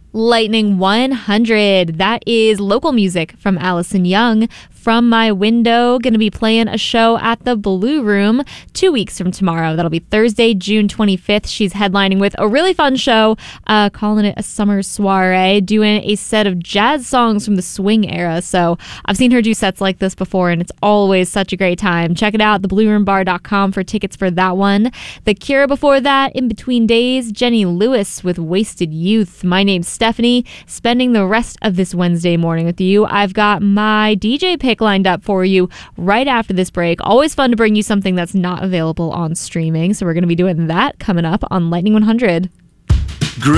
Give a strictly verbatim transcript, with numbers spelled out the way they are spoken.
Lightning one hundred. That is local music from Allison Young. From My Window, going to be playing a show at the Blue Room two weeks from tomorrow. That'll be Thursday, June twenty-fifth. She's headlining with a really fun show, uh, calling it a summer soiree, doing a set of jazz songs from the swing era. So I've seen her do sets like this before, and it's always such a great time. Check it out, the blue room bar dot com for tickets for that one. The Cure before that, In Between Days, Jenny Lewis with Wasted Youth. My name's Stephanie, spending the rest of this Wednesday morning with you. I've got my D J pick lined up for you right after this break. Always fun to bring you something that's not available on streaming, so we're going to be doing that coming up on Lightning one hundred.